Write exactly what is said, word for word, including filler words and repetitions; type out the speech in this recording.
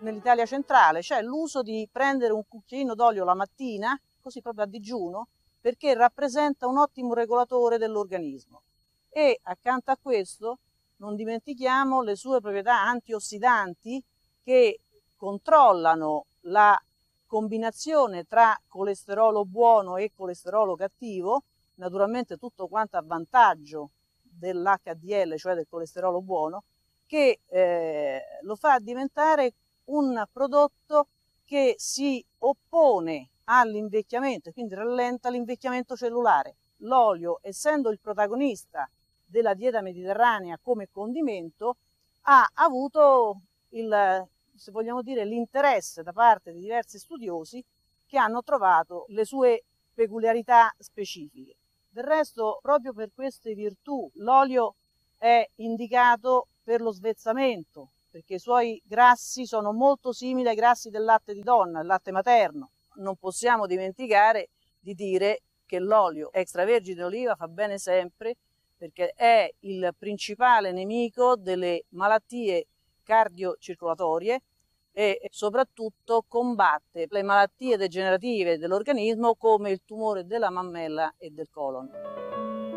nell'Italia centrale, cioè l'uso di prendere un cucchiaino d'olio la mattina, così proprio a digiuno, perché rappresenta un ottimo regolatore dell'organismo. E accanto a questo non dimentichiamo le sue proprietà antiossidanti che controllano la combinazione tra colesterolo buono e colesterolo cattivo, naturalmente tutto quanto a vantaggio dell'H D L, cioè del colesterolo buono, che eh, lo fa diventare un prodotto che si oppone all'invecchiamento, quindi rallenta l'invecchiamento cellulare. L'olio, essendo il protagonista della dieta mediterranea come condimento, ha avuto il, se vogliamo dire, l'interesse da parte di diversi studiosi che hanno trovato le sue peculiarità specifiche. Del resto, proprio per queste virtù, l'olio è indicato per lo svezzamento, perché i suoi grassi sono molto simili ai grassi del latte di donna, il latte materno. Non possiamo dimenticare di dire che l'olio extravergine d'oliva fa bene sempre, perché è il principale nemico delle malattie cardiocircolatorie e soprattutto combatte le malattie degenerative dell'organismo come il tumore della mammella e del colon.